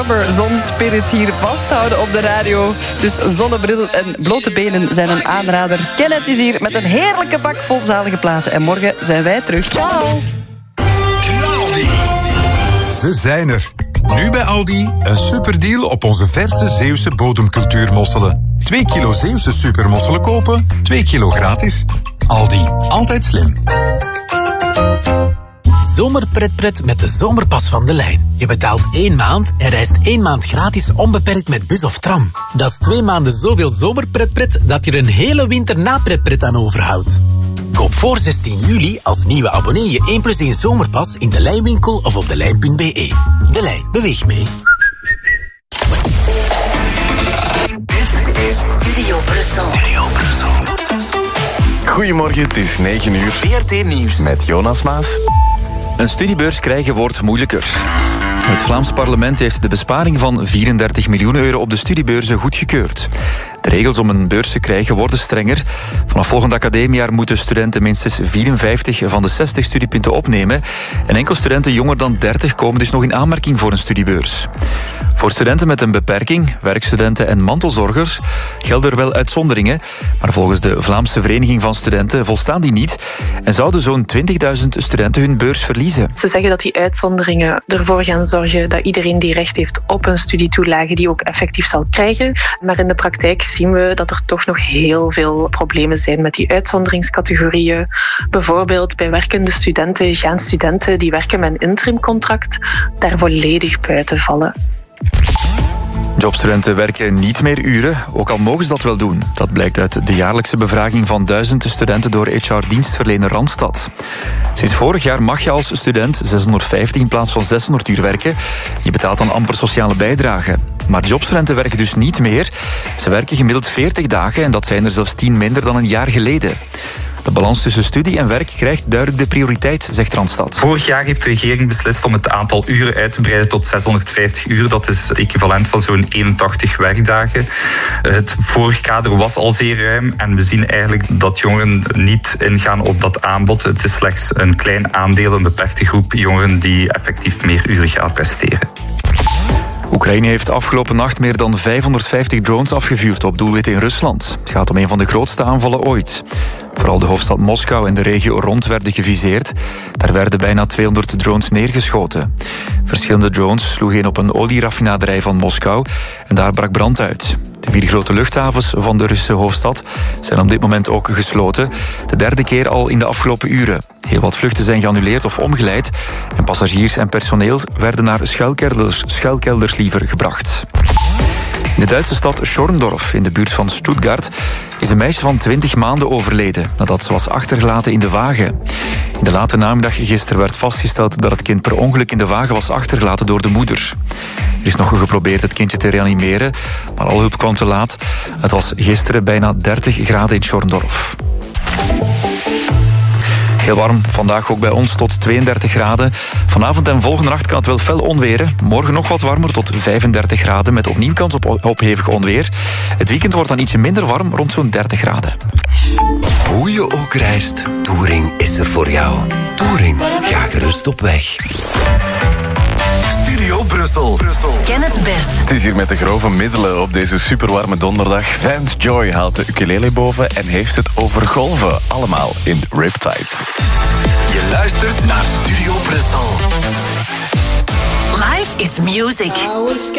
Zonspirit hier vasthouden op de radio. Dus zonnebril en blote benen zijn een aanrader. Kenneth is hier met een heerlijke bak vol zalige platen. En morgen zijn wij terug. Ciao! Ze zijn er. Nu bij Aldi een superdeal op onze verse Zeeuwse bodemcultuurmosselen. 2 kilo Zeeuwse supermosselen kopen, 2 kilo gratis. Aldi, altijd slim. Zomerpretpret met de zomerpas van De Lijn. Je betaalt 1 maand en reist 1 maand gratis onbeperkt met bus of tram. Dat is 2 maanden zoveel zomerpretpret dat je er een hele winter na pretpret aan overhoudt. Koop voor 16 juli als nieuwe abonnee je 1+1 zomerpas in De Lijnwinkel of op delijn.be. De Lijn, beweeg mee. Dit is Studio Brussel. Goedemorgen, het is 9 uur. VRT Nieuws. Met Jonas Maas. Een studiebeurs krijgen wordt moeilijker. Het Vlaams parlement heeft de besparing van 34 miljoen euro op de studiebeurzen goedgekeurd. De regels om een beurs te krijgen worden strenger. Vanaf volgend academiejaar moeten studenten minstens 54 van de 60 studiepunten opnemen. En enkel studenten jonger dan 30 komen dus nog in aanmerking voor een studiebeurs. Voor studenten met een beperking, werkstudenten en mantelzorgers gelden er wel uitzonderingen. Maar volgens de Vlaamse Vereniging van Studenten volstaan die niet. En zouden zo'n 20.000 studenten hun beurs verliezen. Ze zeggen dat die uitzonderingen ervoor gaan zorgen dat iedereen die recht heeft op een studietoelage die ook effectief zal krijgen. Maar in de praktijk zien we dat er toch nog heel veel problemen zijn met die uitzonderingscategorieën. Bijvoorbeeld bij werkende studenten gaan studenten die werken met een interimcontract daar volledig buiten vallen. Jobstudenten werken niet meer uren, ook al mogen ze dat wel doen. Dat blijkt uit de jaarlijkse bevraging van 1000 studenten door HR-dienstverlener Randstad. Sinds vorig jaar mag je als student 650 in plaats van 600 uur werken. Je betaalt dan amper sociale bijdrage. Maar jobstudenten werken dus niet meer. Ze werken gemiddeld 40 dagen en dat zijn er zelfs 10 minder dan een jaar geleden. De balans tussen studie en werk krijgt duidelijk de prioriteit, zegt Randstad. Vorig jaar heeft de regering beslist om het aantal uren uit te breiden tot 650 uur. Dat is het equivalent van zo'n 81 werkdagen. Het vorige kader was al zeer ruim en we zien eigenlijk dat jongeren niet ingaan op dat aanbod. Het is slechts een klein aandeel, een beperkte groep jongeren die effectief meer uren gaat presteren. Oekraïne heeft afgelopen nacht meer dan 550 drones afgevuurd op doelwitten in Rusland. Het gaat om een van de grootste aanvallen ooit. Vooral de hoofdstad Moskou en de regio rond werden geviseerd. Daar werden bijna 200 drones neergeschoten. Verschillende drones sloegen in op een olieraffinaderij van Moskou en daar brak brand uit. De 4 grote luchthavens van de Russische hoofdstad zijn op dit moment ook gesloten. De 3e keer al in de afgelopen uren. Heel wat vluchten zijn geannuleerd of omgeleid en passagiers en personeel werden naar schuilkelders liever gebracht. In de Duitse stad Schorndorf, in de buurt van Stuttgart, is een meisje van 20 maanden overleden nadat ze was achtergelaten in de wagen. In de late namiddag gisteren werd vastgesteld dat het kind per ongeluk in de wagen was achtergelaten door de moeder. Er is nog geprobeerd het kindje te reanimeren, maar alle hulp kwam te laat. Het was gisteren bijna 30 graden in Schorndorf. Heel warm, vandaag ook bij ons tot 32 graden. Vanavond en volgende nacht kan het wel fel onweren. Morgen nog wat warmer, tot 35 graden... met opnieuw kans op hevig onweer. Het weekend wordt dan ietsje minder warm, rond zo'n 30 graden. Hoe je ook reist, Touring is er voor jou. Touring, ga gerust op weg. Studio Brussel. Kenneth Bert. Het is hier met de grove middelen op deze superwarme donderdag. Vance Joy haalt de ukulele boven en heeft het over golven. Allemaal in Riptide. Je luistert naar Studio Brussel. Life is music.